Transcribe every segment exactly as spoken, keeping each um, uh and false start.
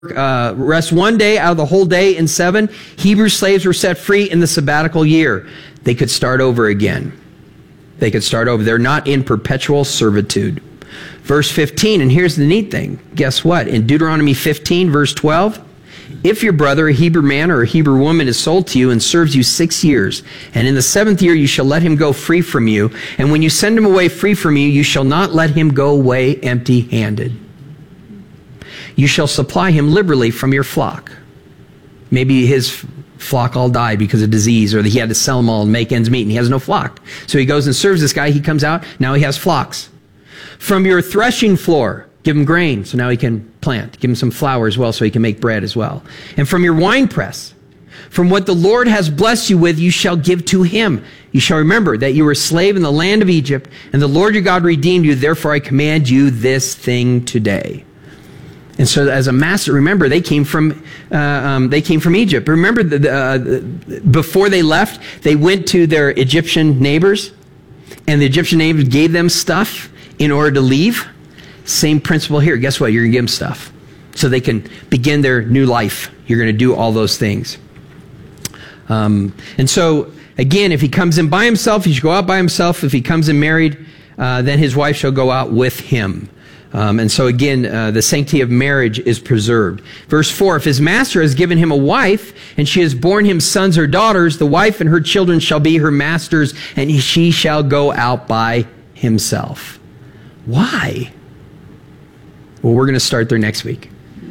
uh, rest one day out of the whole day in seven. Hebrew slaves were set free in the sabbatical year. They could start over again. They could start over. They're not in perpetual servitude. Verse fifteen, and here's the neat thing. Guess what? In Deuteronomy fifteen, verse twelve, if your brother, a Hebrew man or a Hebrew woman, is sold to you and serves you six years, and in the seventh year you shall let him go free from you, and when you send him away free from you, you shall not let him go away empty-handed. You shall supply him liberally from your flock. Maybe his flock all died because of disease, or that he had to sell them all and make ends meet, and he has no flock. So he goes and serves this guy. He comes out. Now he has flocks. From your threshing floor, give him grain, so now he can plant. Give him some flour as well, so he can make bread as well. And from your winepress, from what the Lord has blessed you with, you shall give to him. You shall remember that you were a slave in the land of Egypt, and the Lord your God redeemed you. Therefore I command you this thing today. And so as a master, remember, they came from uh, um, they came from Egypt. Remember, the, the, uh, before they left, they went to their Egyptian neighbors, and the Egyptian neighbors gave them stuff in order to leave. Same principle here. Guess what? You're going to give them stuff so they can begin their new life. You're going to do all those things. Um, and so, again, if he comes in by himself, he should go out by himself. If he comes in married, uh, then his wife shall go out with him. Um, and so again, uh, the sanctity of marriage is preserved. Verse four, if his master has given him a wife, and she has borne him sons or daughters, the wife and her children shall be her master's, and she shall go out by himself. Why? Well, we're going to start there next week.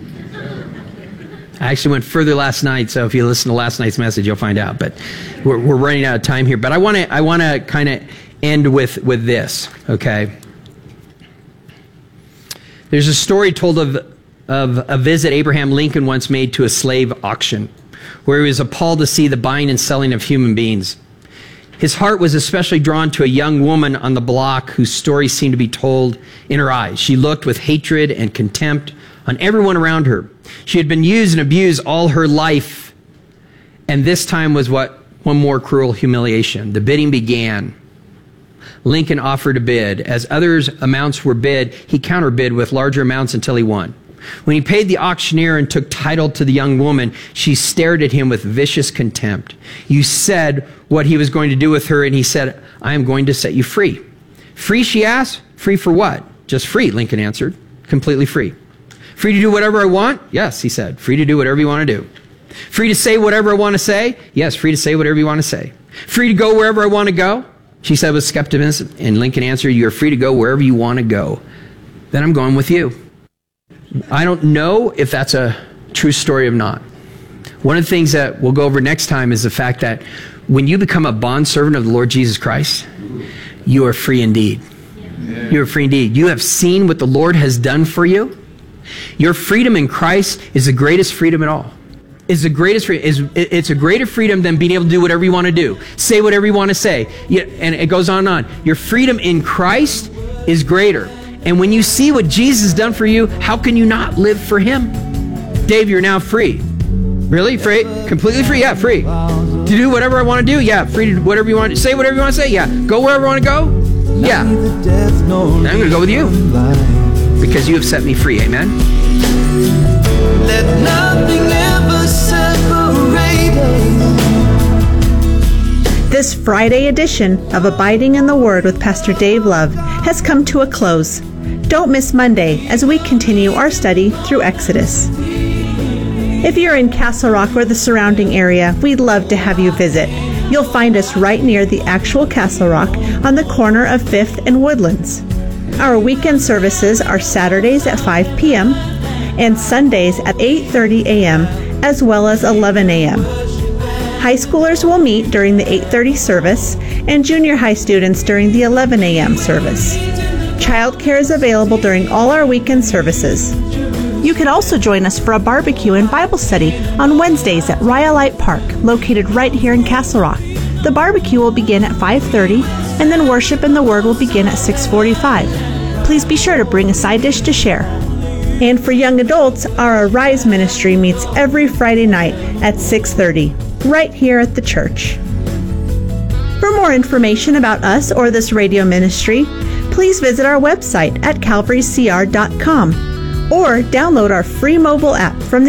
I actually went further last night, so if you listen to last night's message, you'll find out. But we're, we're running out of time here. But I want to I want to kind of end with, with this, okay? There's a story told of, of a visit Abraham Lincoln once made to a slave auction, where he was appalled to see the buying and selling of human beings. His heart was especially drawn to a young woman on the block whose story seemed to be told in her eyes. She looked with hatred and contempt on everyone around her. She had been used and abused all her life, and this time was what? One more cruel humiliation. The bidding began. Lincoln offered a bid. As others' amounts were bid, he counterbid with larger amounts until he won. When he paid the auctioneer and took title to the young woman, she stared at him with vicious contempt. You said what he was going to do with her, and he said, I am going to set you free. Free, she asked? Free for what? Just free, Lincoln answered. Completely free. Free to do whatever I want? Yes, he said. Free to do whatever you want to do. Free to say whatever I want to say? Yes, free to say whatever you want to say. Free to go wherever I want to go? She said with skepticism, and Lincoln answered, you are free to go wherever you want to go. Then I'm going with you. I don't know if that's a true story or not. One of the things that we'll go over next time is the fact that when you become a bondservant of the Lord Jesus Christ, you are free indeed. You are free indeed. You have seen what the Lord has done for you. Your freedom in Christ is the greatest freedom at all. Is the greatest freedom. Is it's a greater freedom than being able to do whatever you want to do, say whatever you want to say. Yeah, and it goes on and on. Your freedom in Christ is greater. And when you see what Jesus has done for you, how can you not live for him? Dave, you're now free. Really? Free? Completely free? Yeah, free. To do whatever I want to do? Yeah, free to do whatever you want to say, whatever you want to say? Yeah. Go wherever I want to go? Yeah. And I'm going to go with you because you have set me free. Amen? Let nothing ever separate us. This Friday edition of Abiding in the Word with Pastor Dave Love has come to a close. Don't miss Monday as we continue our study through Exodus. If you're in Castle Rock or the surrounding area, we'd love to have you visit. You'll find us right near the actual Castle Rock on the corner of fifth and Woodlands. Our weekend services are Saturdays at five p.m. and Sundays at eight thirty a.m. as well as eleven a.m. High schoolers will meet during the eight thirty service and junior high students during the eleven a.m. service. Childcare is available during all our weekend services. You can also join us for a barbecue and Bible study on Wednesdays at Rhyolite Park, located right here in Castle Rock. The barbecue will begin at five thirty, and then worship and the Word will begin at six forty-five. Please be sure to bring a side dish to share. And for young adults, our Arise ministry meets every Friday night at six thirty, right here at the church. For more information about us or this radio ministry, please visit our website at calvary c r dot com. or download our free mobile app from the